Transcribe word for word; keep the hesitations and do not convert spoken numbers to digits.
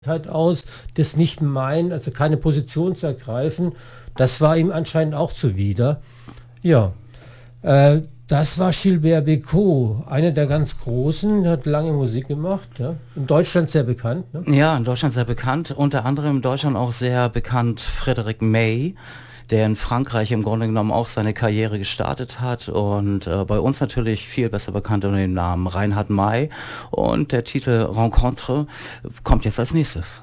Halt aus, das nicht meinen, also keine Position zu ergreifen, das war ihm anscheinend auch zuwider. Ja, äh, das war Gilbert Bécaud, einer der ganz Großen, der hat lange Musik gemacht, ja. In Deutschland sehr bekannt. Ne? Ja, in Deutschland sehr bekannt, unter anderem in Deutschland auch sehr bekannt Frédéric May, der in Frankreich im Grunde genommen auch seine Karriere gestartet hat und äh, bei uns natürlich viel besser bekannt unter dem Namen Reinhard May, und der Titel Rencontre kommt jetzt als nächstes.